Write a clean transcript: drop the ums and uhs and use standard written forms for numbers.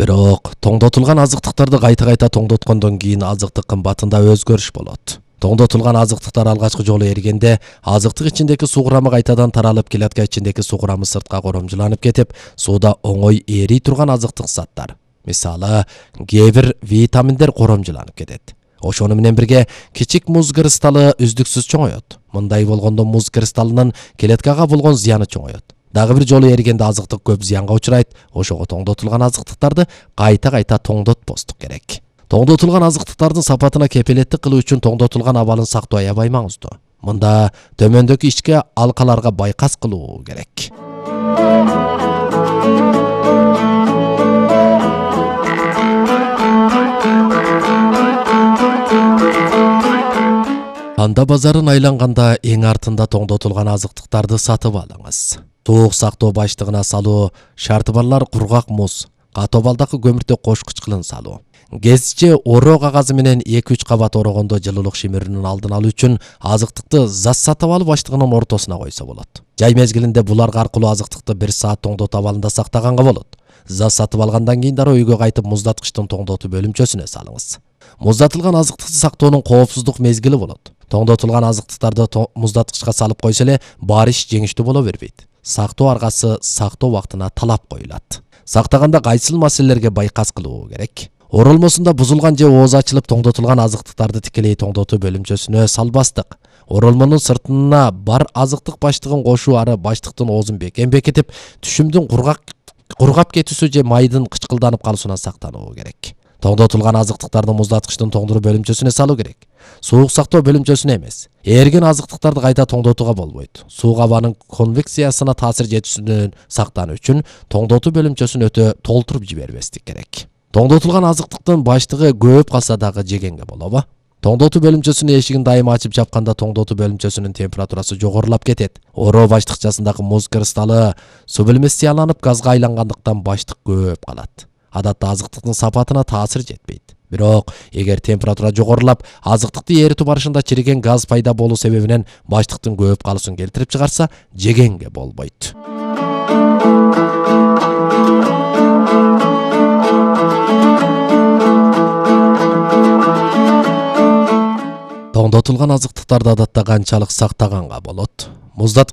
Бирок тоңдотулган азыктыктарды кайта тоңдоткондон кийин азыктык кымбатында өзгөрүш болот. Тоңдотулган азыктыктар алгачкы жолу эригенде азыктык ичиндеги суу курамы кайтадан таралып, клетка ичиндеги суу курамы сыртка коромжуланып кетип, сууда оңой эрий турган азыктык заттар, мисалы, кээ бир витаминдер коромжуланып кетет. Ошону менен бирге кичик муз кристаллы үздүксүз чоңоет. Мындай болгондо муз кристаллынын клеткага болгон зыяны чоңоет. Дагы бир жолу эригенде азыктык көп зыянга учурайт. Ошого тоңдотулган азыктыктарды кайта тоңдотпостук керек. Тоңдотулган азыктыктардын сапатына кепилеттик кылуу үчүн тоңдотулган абалын сактоо аябай маңыздуу. Мында төмөндөгү ички алкаларга байкас кылуу керек. Анда базарын айланганда эң артында тоңдотулган азыктыктарды сатып алыңыз. Суук сактоо баштыгына салуу, шарты барлар кургак муз, катобалдагы көмүртө кошкуч кылын салуу. Гезче ороо кагазы менен 2-3 кабат орогондо жылуулук шимирүүнүн алдын алуу үчүн азыктыкты зас сатып алуу баштыгынын ортосуна койсо болот. Жай мезгилинде булар аркылуу азыктыкты 1 саат тоңдотуу абалында сактаганга болот. Зас сатып алгандан кийин дароо үйгө кайтып муздаткычтын тоңдотуу бөлүмчөсүнө салыңыз. Муздатылган азыктыкты сактоонун коопсуздук мезгили болот. Тоңдотулган азыктыктарды муздаткычка салып койсо эле бар иш жеңиштүү боло бербейт. Сактоо аргасы сактоо убактына талап коюлат. Сактаганда кайсыл маселелерге байкас кылуу керек? Оролмосунда бузулган же оозу ачылып тоңдотулган азыктыктарды тикелей тоңдотуу бөлүмчөсүнө салбастык. Оролмонун сыртына бар азыктык баштыгын кошуу ары баштыктын оозун бекем-бекетип, түшүмдүн кургап кетүүсү же майдын кычкылданып калуусунан сактануу керек. Тоңдотулган азыктыктарды муздаткычтын тоңдуруу бөлүмчөсүнө салуу керек. Суук сактоо бөлүмчөсүнө эмес. Эрген азыктыктарды кайта тоңдотууга болбойт. Суук абанын конвекциясына таасир жетүүсүнөн сактануу үчүн тоңдотуу бөлүмчөсүн өтө толтуруп жибербестик керек. Тоңдотулган азыктыктын баштыгы көөп калса дагы жегенге болобу? Тоңдотуу бөлүмчөсүнүн эшигин дайыма ачып жапканда тоңдотуу бөлүмчөсүнүн температурасы жогорулап кетет. Ороо баштыкчасындагы муз кристаллы субlimацияланып газга айлангандыктан баштык көөп калат. Адатта азыктыктын сапатына таасир жетпейт. Бирок эгер температура жогорулап, азыктыкты эритүү барышында чириген газ пайда болуу себебинен баштыктын көөп калуусун келтирип чыгарса, жегенге болбойт. Тоңдотулган азыктыктарды адатта канчалык сактаганга болот?